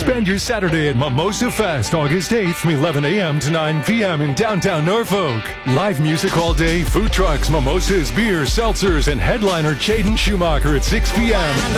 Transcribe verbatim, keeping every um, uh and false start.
Spend your Saturday at Mimosa Fest, August eighth from eleven a.m. to nine p.m. in downtown Norfolk. Live music all day, food trucks, mimosas, beers, seltzers, and headliner Jaden Schumacher at six p.m.